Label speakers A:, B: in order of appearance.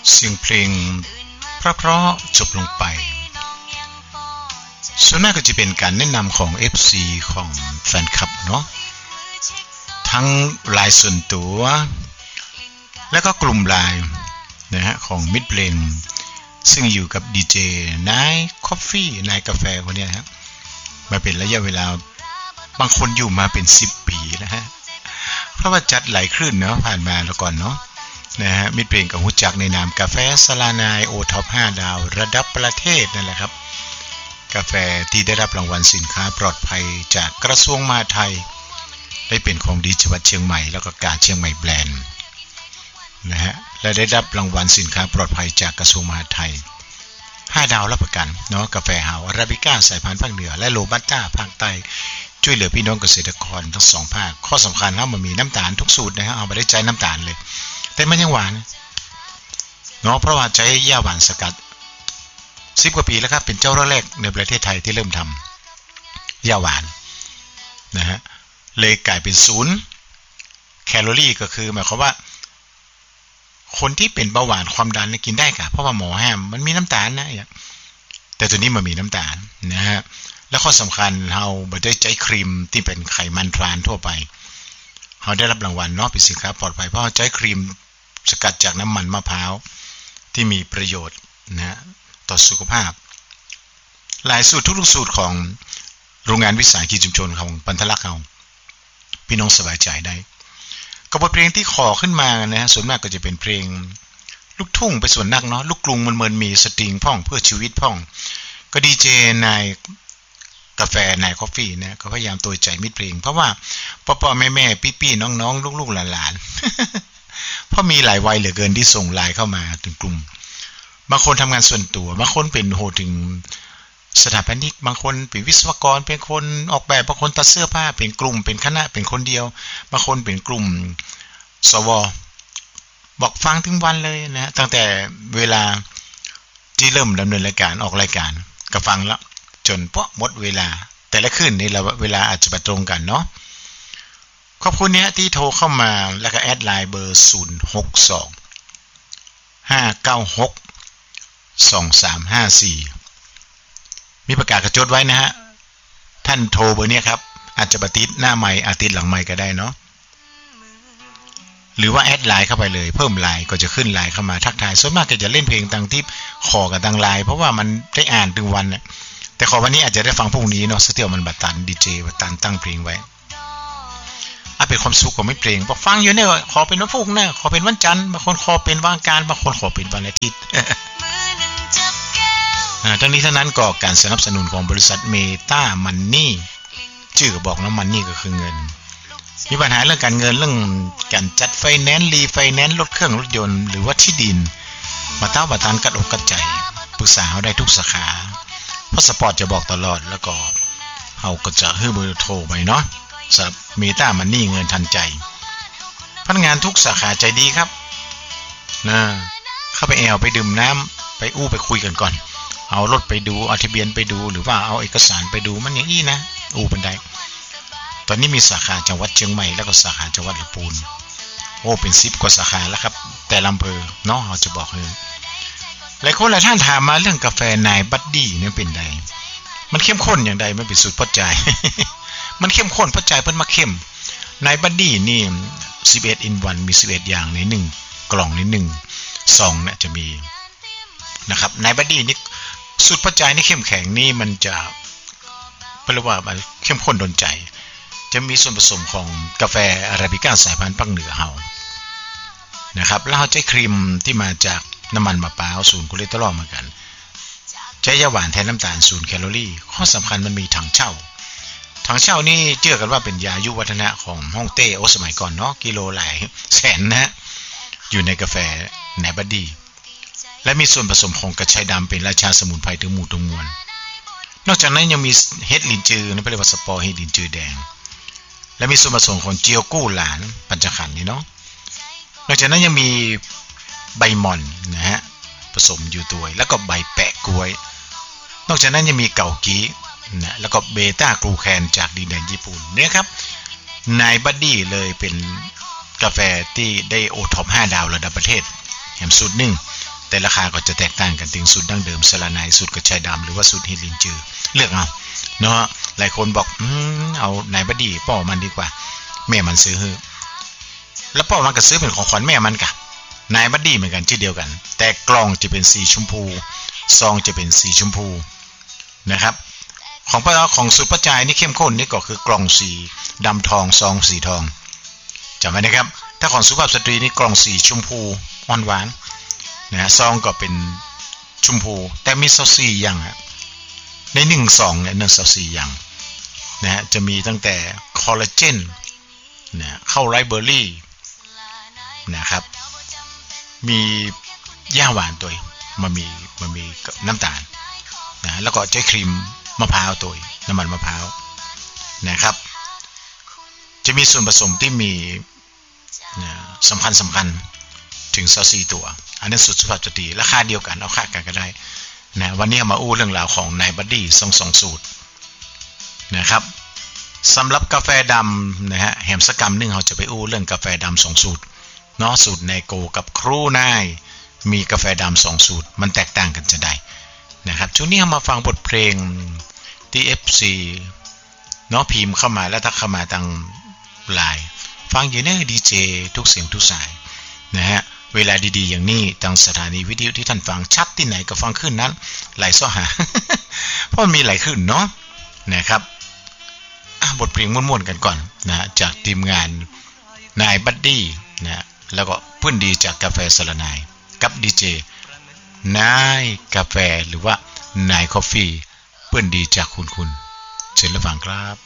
A: เสียงเพลงเพราะๆจบลงไปส่วนมากก็จะเป็นการแนะนำของ FC ของแฟนคลับเนาะทั้งไลน์ส่วนตัวแล้วก็กลุ่มไลน์นะฮะของมิดเพลงซึ่งอยู่กับดีเจนายคอฟฟี่นายกาแฟคนนี้นะครับมาเป็นระยะเวลาบางคนอยู่มาเป็น10 ปีนะฮะเพราะว่าจัดหลายคลื่นเนาะผ่านมาแล้วก่อนเนาะนะฮะมิดเพลงกับรู้จักในนามกาแฟสลานายโอท็อป5 ดาวระดับประเทศนั่นแหละครับกาแฟที่ได้รับรางวัลสินค้าปลอดภัยจากกระทรวงมหาดไทยได้เป็นของดีจังหวัดเชียงใหม่แล้วก็การเชียงใหม่แบรนด์นะฮะและได้รับรางวัลสินค้าปลอดภัยจากกระทรวงมหาดไทย5 ดาวรับประกันเนาะกาแฟเฮาอาราบิก้าสายพันธุ์ภาคเหนือและโรบัสต้าภาคใต้ช่วยเหลือพี่น้องเกษตรกรทั้ง2 ภาคข้อสำคัญแล้วมันมีน้ำตาลทุกสูตรนะฮะเอาไม่ได้ใจน้ำตาลเลยแต่มันยังหวานเนาะเพราะว่าใช้หญ้าหวานสกัด10 กว่าปีแล้วครับเป็นเจ้าแรกในประเทศไทยที่เริ่มทำหญ้าหวานนะฮะเลยกลายเป็น0 แคลอรี่ก็คือหมายความว่าคนที่เป็นเบาหวานความดันเนี่ยกินได้ค่ะเพราะว่าหมอห้ามมันมีน้ำตาลนะแต่ตัวนี้มันมีน้ำตาลนะฮะแล้วข้อสำคัญเราไม่ได้ใช้ครีมที่เป็นไขมันทรานทั่วไปเราได้รับรางวัลเนาะเป็นสินค้าปลอดภัยเพราะใช้ครีมสกัดจากน้ำมันมะพร้าวที่มีประโยชน์นะต่อสุขภาพหลายสูตรทุกสูตรของโรงงานวิสาหกิจชุมชนของปันทลักษณ์เราพี่น้องสบายใจได้กับบทเพลงที่ขอขึ้นมานะส่วนมากก็จะเป็นเพลงลูกทุ่งไปส่วนนักเนาะลูกกรุงมันมีสตริงพ่องเพื่อชีวิตพ่องก็ดีเจนายกาแฟนายคอฟฟี่นะก็พยายามตัวใจมิดเพลงเพราะว่าพ่อแม่พี่ๆน้องๆลูกๆหลานๆเพราะมีหลายวัยเหลือเกินที่ส่งไลน์เข้ามาถึงกลุ่มบางคนทำงานส่วนตัวบางคนเป็นโหถึงสถาปนิกบางคนเป็นวิศวกรเป็นคนออกแบบบางคนตัดเสื้อผ้าเป็นกลุ่มเป็นคณะเป็นคนเดียวบางคนเป็นกลุ่มสวบอกฟังถึงวันเลยนะตั้งแต่เวลาที่เริ่มดำเนินรายการออกรายการก็ฟังแล้วจนพอหมดเวลาแต่ละคืนนี่เราเวลาอาจจะไปตรงกันเนาะขอบคุณเนี่ยที่โทรเข้ามาแล้วก็แอดไลน์เบอร์062-596-2354มีประกาศกระจดไว้นะฮะท่านโทรเบอร์นี้ครับอาจจะติดหน้าไมค์ติดหลังไมค์ก็ได้เนาะหรือว่าแอดไลน์เข้าไปเลยเพิ่มไลน์ก็จะขึ้นไลน์เข้ามาทักทายส่วนมากก็จะเล่นเพลงต่างที่ขอกับทางไลน์เพราะว่ามันได้อ่านถึงวันเนี่ยแต่ขอวันนี้อาจจะได้ฟังพรุ่งนี้เนาะสเตียวมันบัตตันดีเจบัตตันตั้งเพลงไว้เป็นความสุขของไม่เพลงบอกฟังอยู่เนี่ยขอเป็นวันพุธนะขอเป็นวันจันทร์บางคนขอเป็นวันอังคารบางคนขอเป็นวันอาทิตย์ทั้งนี้ทั้งนั้นก็การสนับสนุนของบริษัทเมตามันนี่ชื่อก็บอกแล้วมันนี่ก็คือเงินมีปัญหาเรื่องการเงินเรื่องการจัดไฟแนนซ์รีไฟแนนซ์รถเครื่องรถยนต์หรือว่าที่ดินมาเต้าประทานกัดอกกัดใจปรึกษาเขาได้ทุกสาขาเพราะสปอร์ตจะบอกตลอดแล้วก็เขาก็จะให้เบอร์โทรไปเนาะสำหรับเมตามันนี่เงินทันใจพนักงานทุกสาขาใจดีครับนะเข้าไปแอลไปดื่มน้ำไปอู้ไปคุยกันก่อนเอารถไปดูเอาทะเบียนไปดูหรือว่าเอาเอกสารไปดูมันอย่างนี้นะอู้บันไดตอนนี้มีสาขาจังหวัดเชียงใหม่แล้วก็สาขาจังหวัดลำพูนโอ้เป็น10 กว่าสาขาแล้วครับแต่อำเภอเนาะเราจะบอกเลยหลายคนหลายท่านถามมาเรื่องกาแฟนายบัดดี้เนี่ยเป็นไงมันเข้มข้นอย่างไรมันเป็นสูตรพอใจ มันเข้มข้นพอใจเพิ่นมาเข้มนายบัดดี้นี่11 in 1มี11อย่างใน1กล่องใน1ซองเนี่ยจะมีนะครับนายบัดดี้นี่สูตรพอใจนี่เข้มแข็งนี่มันจะแปลว่ามันเข้มข้นโดนใจจะมีส่วนผสมของกาแฟอาราบิก้าสายพันธุ์ภาคเหนือเฮานะครับแล้วเราใช้ครีมที่มาจากน้ำมันมะพร้าว0 คอเลสเตอรอลเหมือนกันใช้ยาหวานแทนน้ำตาล0 แคลอรี่ข้อสำคัญมันมีถังเช่านี่เชื่อกันว่าเป็นยายุวัฒนะของฮ่องเต้สมัยก่อนเนาะกิโลหลายแสนนะอยู่ในกาแฟนายบัดดี้และมีส่วนผสมของกระชายดำเป็นราชาสมุนไพรถึงหมู่ถึงมวลนอกจากนั้นยังมีเห็ดลินจือนะเรียกว่าสปอร์เห็ดลินจือแดงและมีส่วนผสมของเจียวกู้หลานปัญจขันธ์นี่เนาะนอกจากนั้นยังมีใบหม่อนนะฮะผสมอยู่ด้วยแล้วก็ใบแปะกล้วยนอกจากนั้นยังมีเกากีนะแล้วก็เบต้ากลูแคนจากดินแดนญี่ปุ่นเนี่ยครับนายบัดดี้เลยเป็นกาแฟที่ได้โอท็อป5 ดาวระดับประเทศแถมสูตร1 แต่ราคาก็จะแตกต่างกันถึงสูตรดั้งเดิมสละไนสูตรกระชายดำหรือว่าสูตรเฮดลินจือเลือกเอาเนาะหลายคนบอกเอานายบดีป่อมันดีกว่าแม่มันซื้อแล้วป่อมันก็ซื้อเป็นของขวัญแม่มันกะนายบดีเหมือนกันที่เดียวกันแต่กล่องจะเป็นสีชมพูซองจะเป็นสีชมพูนะครับของสูตรประจายนี่เข้มข้นนี่ก็คือกล่องสีดำทองซองสีทองจำไว้นะครับถ้าของสุภาพสตรีนี่กล่องสีชมพูอ่อนหวานนะซองก็เป็นชมพูแต่มี24อย่างใน1ซองเนี่ย24อย่างนะจะมีตั้งแต่คอลลาเจนนะเข้าไรเบอร์รี่นะครับมีย่าหวานตัวมันมีน้ำตาลนะแล้วก็ใช้ครีมมะพร้าวตัวน้ำมันมะพร้าวนะครับจะมีส่วนผสมที่มีสำคัญถึง24ตัวอันนี้สุภาพสตรีราคาเดียวกันเอาค่ากันก็ได้นะวันนี้มาอู้เรื่องราวของนายบัดดี้2สูตรนะครับสำหรับกาแฟดำนะฮะแหมสกรรมนึงเราจะไปอู้เรื่องกาแฟดำ2สูตรเนาะสูตรไนโกกับครูนายมีกาแฟดำ2สูตรมันแตกต่างกันจะได้นะครับช่วงนี้เรามาฟังบทเพลงที่ FC เนาะพิมพ์เข้ามาแล้วถ้าเข้ามาทางไลน์ฟังอยู่เนี่ยดีเจทุกเสียงทุกสายนะฮะเวลาดีๆอย่างนี้ทางสถานีวิทยุที่ท่านฟังชัดที่ไหนก็ฟังขึ้นนั้นไหลซ้อหา เพราะมีไหลขึ้นเนาะนะครับบทเพลงม่วนๆกันก่อนนะจากทีมงานนายบัดดี้นะแล้วก็เพื่อนดีจากกาแฟสละนายกับดีเจนายกาแฟหรือว่านายคอฟฟี่เพื่อนดีจากคุณเชิญรับฟังครับ